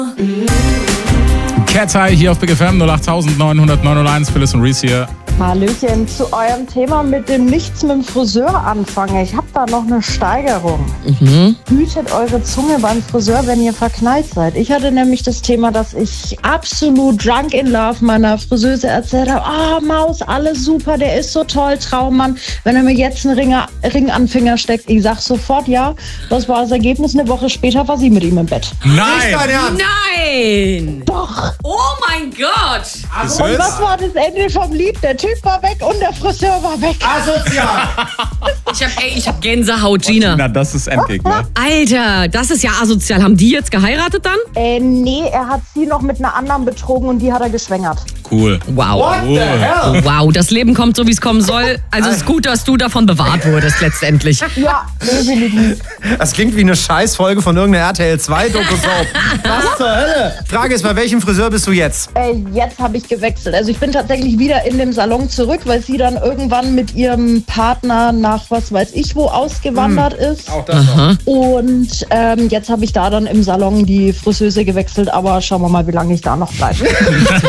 Cat High hier auf Big FM 08901, Phyllis und Reese hier. Hallöchen, zu eurem Thema mit dem Nichts mit dem Friseur anfangen. Ich habe da noch eine Steigerung. Hütet eure Zunge beim Friseur, wenn ihr verknallt seid. Ich hatte nämlich das Thema, dass ich absolut drunk in love meiner Friseuse erzählt habe, Maus, alles super, der ist so toll, Traummann. Wenn er mir jetzt einen Ring an den Finger steckt, ich sag sofort ja. Das war das Ergebnis, eine Woche später war sie mit ihm im Bett. Nein! Doch! Oh mein Gott! Und was war das Ende vom Lied? Der Typ war weg und der Friseur war weg. Asozial! Ich hab Gänsehaut, Gina. Na, das ist Endgegner. Alter, das ist ja asozial. Haben die jetzt geheiratet dann? Nee, er hat sie noch mit einer anderen betrogen und die hat er geschwängert. Cool. Wow. What the hell? Wow, das Leben kommt so, wie es kommen soll. Also es ist gut, dass du davon bewahrt wurdest letztendlich. Ja, definitiv. Das klingt wie eine Scheißfolge von irgendeiner RTL 2 Doku-Soap. Was zur Hölle? Frage ist, bei welchem Friseur bist du jetzt? Jetzt habe ich gewechselt. Also ich bin tatsächlich wieder in dem Salon zurück, weil sie dann irgendwann mit ihrem Partner nach was weiß ich wo ausgewandert ist. Auch das noch. Und jetzt habe ich da dann im Salon die Friseuse gewechselt, aber schauen wir mal, wie lange ich da noch bleibe.